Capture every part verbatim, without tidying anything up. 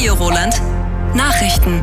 Radio Roland. Nachrichten.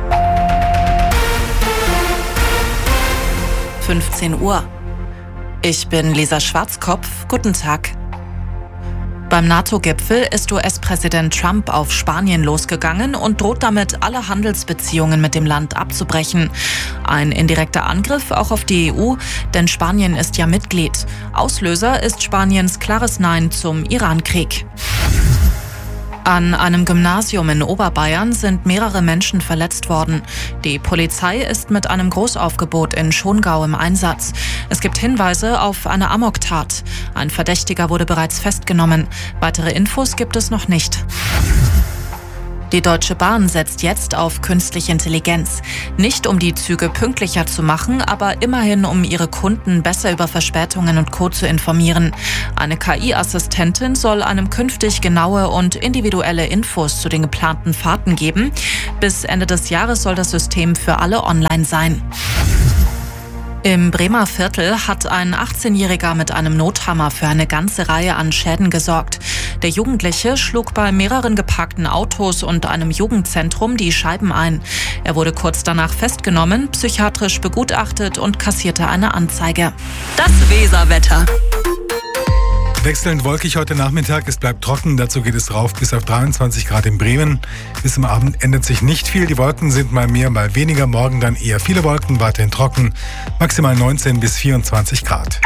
fünfzehn Uhr. Ich bin Lisa Schwarzkopf. Guten Tag. Beim NATO-Gipfel ist U S-Präsident Trump auf Spanien losgegangen und droht damit, alle Handelsbeziehungen mit dem Land abzubrechen. Ein indirekter Angriff auch auf die E U, denn Spanien ist ja Mitglied. Auslöser ist Spaniens klares Nein zum Iran-Krieg. An einem Gymnasium in Oberbayern sind mehrere Menschen verletzt worden. Die Polizei ist mit einem Großaufgebot in Schongau im Einsatz. Es gibt Hinweise auf eine Amoktat. Ein Verdächtiger wurde bereits festgenommen. Weitere Infos gibt es noch nicht. Die Deutsche Bahn setzt jetzt auf künstliche Intelligenz. Nicht um die Züge pünktlicher zu machen, aber immerhin um ihre Kunden besser über Verspätungen und Co. zu informieren. Eine K I-Assistentin soll einem künftig genaue und individuelle Infos zu den geplanten Fahrten geben. Bis Ende des Jahres soll das System für alle online sein. Im Bremer Viertel hat ein achtzehnjähriger mit einem Nothammer für eine ganze Reihe an Schäden gesorgt. Der Jugendliche schlug bei mehreren geparkten Autos und einem Jugendzentrum die Scheiben ein. Er wurde kurz danach festgenommen, psychiatrisch begutachtet und kassierte eine Anzeige. Das Weserwetter. Wechselnd wolkig heute Nachmittag, es bleibt trocken, dazu geht es rauf bis auf dreiundzwanzig Grad in Bremen. Bis am Abend ändert sich nicht viel, die Wolken sind mal mehr, mal weniger, morgen dann eher viele Wolken, weiterhin trocken, maximal neunzehn bis vierundzwanzig Grad.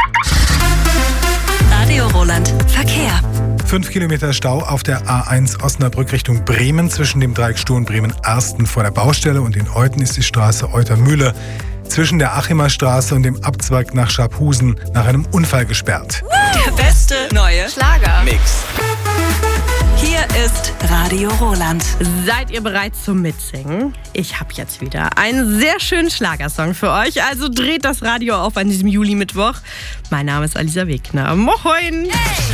Radio Roland. Verkehr. Fünf Kilometer Stau auf der A eins Osnabrück Richtung Bremen. Zwischen dem Dreieck Stur und Bremen-Arsten vor der Baustelle und in Euthen ist die Straße Euter-Mühle zwischen der Achimer Straße und dem Abzweig nach Scharphusen nach einem Unfall gesperrt. Der beste neue Schlager. Mix. Hier ist Radio Roland. Seid ihr bereit zum Mitsingen? Ich habe jetzt wieder einen sehr schönen Schlagersong für euch. Also dreht das Radio auf an diesem Juli-Mittwoch. Mein Name ist Alisa Wegner. Moin! Hey.